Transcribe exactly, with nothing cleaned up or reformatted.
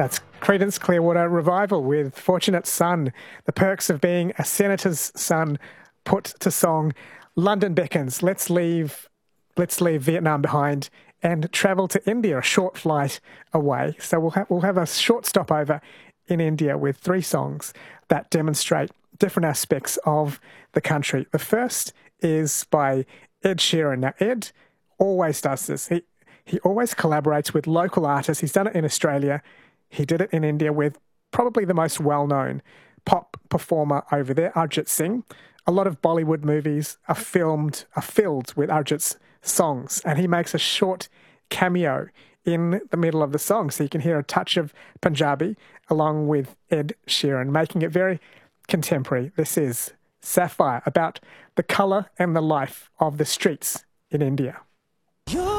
That's Creedence Clearwater Revival with Fortunate Son, the perks of being a senator's son put to song. London beckons. Let's leave, let's leave Vietnam behind and travel to India, a short flight away. So we'll have, we'll have a short stopover in India with three songs that demonstrate different aspects of the country. The first is by Ed Sheeran. Now, Ed always does this. He, he always collaborates with local artists. He's done it in Australia. He did it in India with probably the most well-known pop performer over there, Arjit Singh. A lot of Bollywood movies are filmed, are filled with Arjit's songs, and he makes a short cameo in the middle of the song, so you can hear a touch of Punjabi along with Ed Sheeran, making it very contemporary. This is Sapphire, about the colour and the life of the streets in India. You're